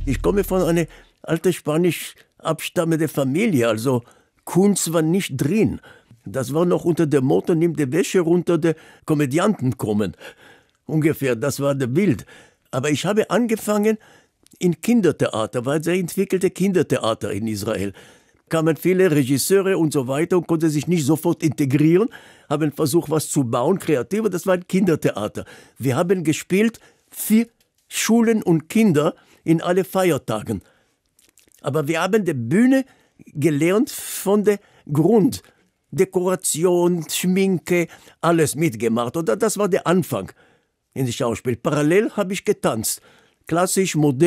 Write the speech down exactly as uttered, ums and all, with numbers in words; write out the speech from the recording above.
Ich komme von einer alten spanisch abstammenden Familie, also Kunst war nicht drin. Das war noch unter dem Motto, nimm die Wäsche runter, die Komödianten kommen. Ungefähr, das war der Bild. Aber ich habe angefangen in Kindertheater, war ein sehr entwickelte Kindertheater in Israel. Kamen viele Regisseure und so weiter und konnten sich nicht sofort integrieren, haben versucht, was zu bauen, kreativ, das war ein Kindertheater. Wir haben gespielt für Schulen und Kinder in alle Feiertagen. Aber wir haben die Bühne gelernt von der Grund. Dekoration, Schminke, alles mitgemacht. Und das war der Anfang in dem Schauspiel. Parallel habe ich getanzt. Klassisch, modern.